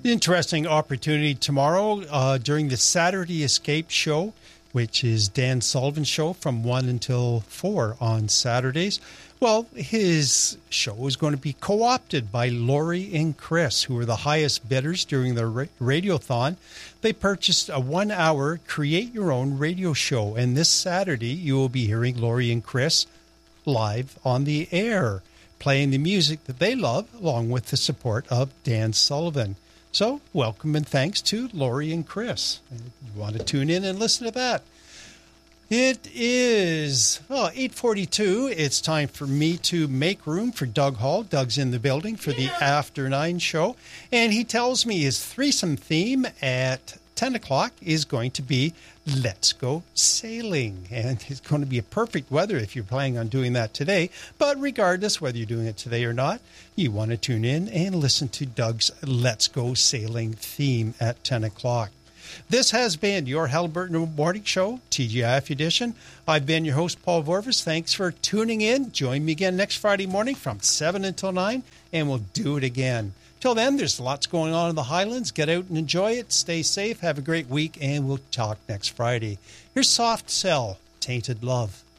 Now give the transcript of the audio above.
Interesting opportunity tomorrow during the Saturday Escape show, which is Dan Sullivan's show from 1 until 4 on Saturdays. Well, his show is going to be co-opted by Lori and Chris, who were the highest bidders during the Radiothon. They purchased a 1-hour Create Your Own radio show, and this Saturday you will be hearing Lori and Chris live on the air, playing the music that they love, along with the support of Dan Sullivan. So, welcome and thanks to Lori and Chris. You want to tune in and listen to that. It is 8:42. It's time for me to make room for Doug Hall. Doug's in the building for the After 9 show. And he tells me his threesome theme at 10 o'clock is going to be Let's Go Sailing. And it's going to be a perfect weather if you're planning on doing that today. But regardless whether you're doing it today or not, you want to tune in and listen to Doug's Let's Go Sailing theme at 10 o'clock. This has been your Halliburton Morning Show, TGIF edition. I've been your host, Paul Vorvis. Thanks for tuning in. Join me again next Friday morning from 7 until 9, and we'll do it again. Till then, there's lots going on in the Highlands. Get out and enjoy it. Stay safe. Have a great week, and we'll talk next Friday. Here's Soft Cell, Tainted Love.